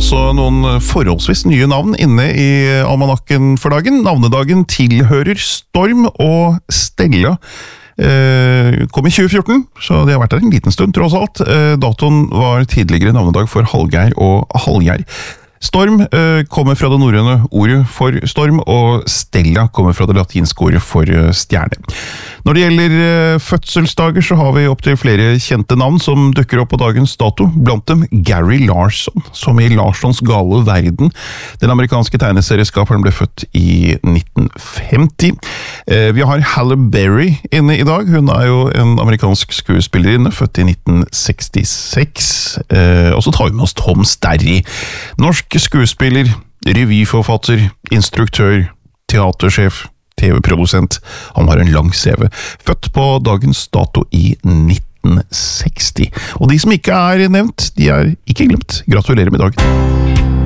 også noen forholdsvis nye navn inne i almanakken for dagen. Navnedagen tilhører Storm og Stella. Kom i 2014, så det har vært der en liten stund tross alt. Datoen var tidligere navnedag for Hallgeir og Hallgjerd. Storm kommer fra det norrøne ordet for storm, og Stella kommer fra det latinske ordet for stjerne. Når det gjelder fødselsdager, så har vi opp til flere kjente navn som dukker opp på dagens dato. Blant dem Gary Larson, som i Larssons gale verden. Den amerikanske tegneserieskaperen ble født i 1950. Vi har Halle Berry inne i dag. Hun er jo en amerikansk skuespillerinne, født i 1966. Og så tar vi med oss Tom Sterry. Norsk skuespiller, revyforfatter, instruktør, teatersjef, TV-produsent. Han har en lang CV. Født på dagens dato i 1960. Og de som ikke er nevnt, de er ikke glemt. Gratulerer med dagen.